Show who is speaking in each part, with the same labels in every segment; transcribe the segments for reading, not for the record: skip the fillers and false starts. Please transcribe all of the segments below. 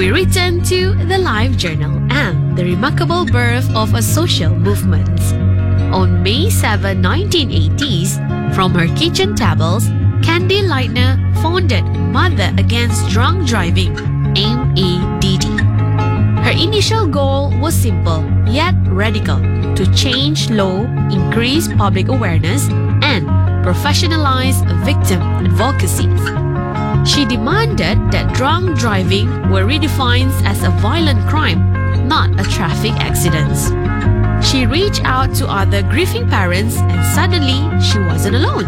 Speaker 1: we return to the Life Journal and the remarkable birth of a social movement. On May 7, 1980s, from her kitchen tables, Candy Lightner founded Mother Against Drunk Driving, MADD. Her initial goal was simple yet radical: to change law, increase public awareness, and professionalize victim advocacy. She demanded that drunk driving were redefined as a violent crime, not a traffic accident. She reached out to other grieving parents, and suddenly she wasn't alone.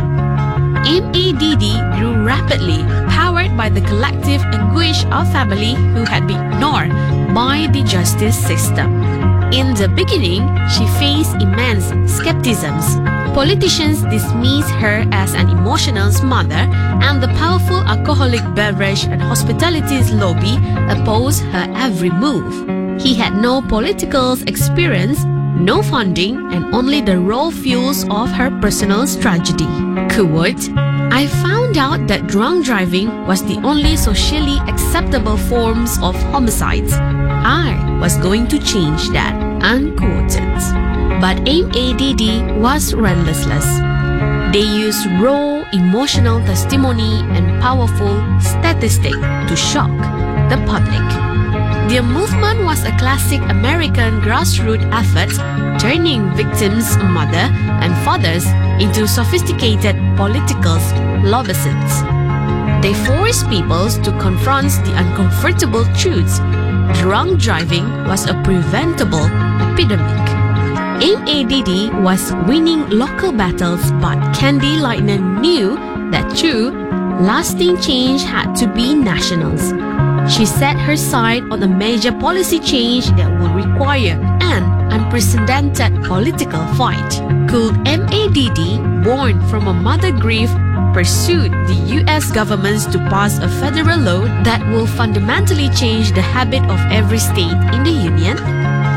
Speaker 1: MADD grew rapidly, powered by the collective anguish of family who had been ignored by the justice system. In the beginning, she faced immense skepticism. Politicians dismissed her as an emotional mother, and the powerful alcoholic beverage and hospitalities lobby opposed her every move. He had no political experience, no funding, and only the raw fuels of her personal tragedy. Quote, "I found out that drunk driving was the only socially acceptable forms of homicides. I was going to change that." Unquoted. But MADD was relentless. They used raw emotional testimony and powerful statistics to shock the public. Their movement was a classic American grassroots effort, turning victims' mothers and fathers into sophisticated political lobbyists. They forced people to confront the uncomfortable truths. Drunk driving was a preventable epidemic. MADD was winning local battles, but Candy Lightner knew that true, lasting change had to be national. She set her sight on a major policy change that would require an unprecedented political fight. Could MADD, born from a mother grief, pursue the U.S. government to pass a federal law that will fundamentally change the habit of every state in the Union?